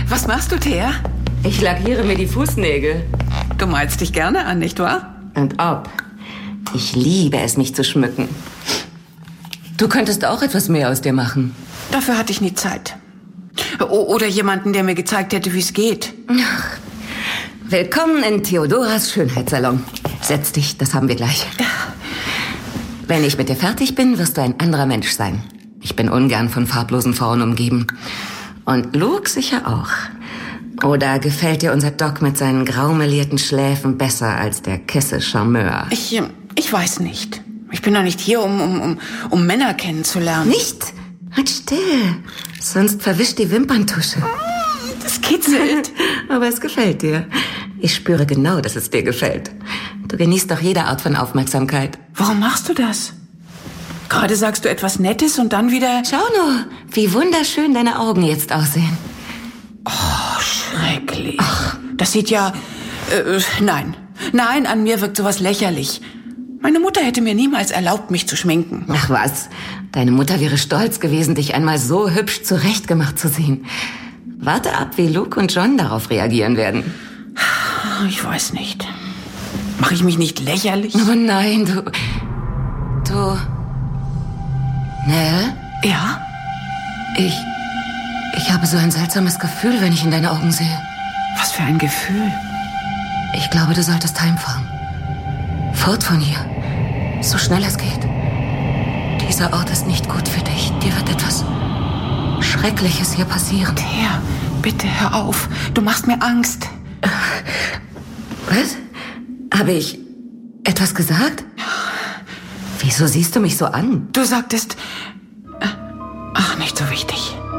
Was machst du, Thea? Ich lackiere mir die Fußnägel. Du malst dich gerne an, nicht wahr? Und ob. Ich liebe es, mich zu schmücken. Du könntest auch etwas mehr aus dir machen. Dafür hatte ich nie Zeit. Oder jemanden, der mir gezeigt hätte, wie es geht. Ach. Willkommen in Theodoras Schönheitssalon. Setz dich, das haben wir gleich. Wenn ich mit dir fertig bin, wirst du ein anderer Mensch sein. Ich bin ungern von farblosen Frauen umgeben. Und Luke sicher auch. Oder gefällt dir unser Doc mit seinen graumelierten Schläfen besser als der kesse Charmeur? Ich weiß nicht. Ich bin doch nicht hier, um Männer kennenzulernen. Nicht? Halt still. Sonst verwischt die Wimperntusche. Das kitzelt. Aber es gefällt dir. Ich spüre genau, dass es dir gefällt. Du genießt doch jede Art von Aufmerksamkeit. Warum machst du das? Gerade sagst du etwas Nettes und dann wieder... Schau nur, wie wunderschön deine Augen jetzt aussehen. Oh, schrecklich. Ach. Das sieht ja... Nein, an mir wirkt sowas lächerlich. Meine Mutter hätte mir niemals erlaubt, mich zu schminken. Ach was, deine Mutter wäre stolz gewesen, dich einmal so hübsch zurechtgemacht zu sehen. Warte ab, wie Luke und John darauf reagieren werden. Ich weiß nicht. Mache ich mich nicht lächerlich? Oh nein, du... Nell? Ja? Ich habe so ein seltsames Gefühl, wenn ich in deine Augen sehe. Was für ein Gefühl? Ich glaube, du solltest heimfahren. Fort von hier. So schnell es geht. Dieser Ort ist nicht gut für dich. Dir wird etwas Schreckliches hier passieren. Thea, bitte hör auf. Du machst mir Angst. Was? Habe ich etwas gesagt? Wieso siehst du mich so an? Du sagtest... Ach, nicht so wichtig.